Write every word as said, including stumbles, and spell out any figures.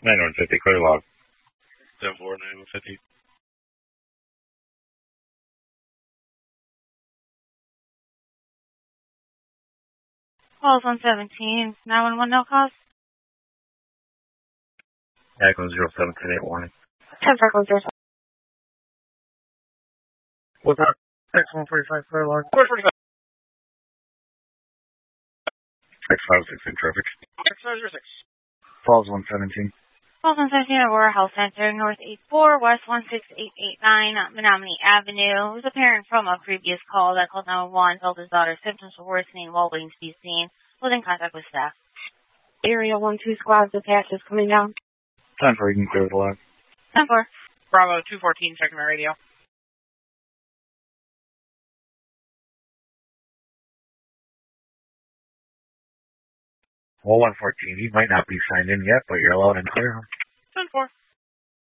ninety-one fifty, clear log. ten four, ninety-one fifty. Calls one seventeen, nine one one, no calls. Echo zero seven ten eight warning. ten four, zero seven. What's up? X one forty-five, clear log. four forty-five. X five six in traffic. X five zero six. Falls one seventeen. Calls one seventeen, Aurora Health Center, North eighty-four, West one six eight eight nine, Menominee Avenue. It was apparent from a previous call that called nine one one told his daughter's symptoms were worsening while waiting to be seen. Was in contact with staff. Area one two squads detached is coming down. Time for you can clear the log. ten four. Bravo two fourteen, checking my radio. Well, one fourteen, you might not be signed in yet, but you're loud and clear. ten four.